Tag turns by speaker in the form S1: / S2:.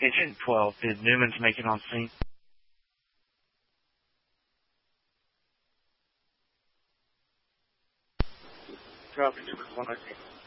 S1: Agent 12, did Newman's make it on scene? Copy, Newman's 119.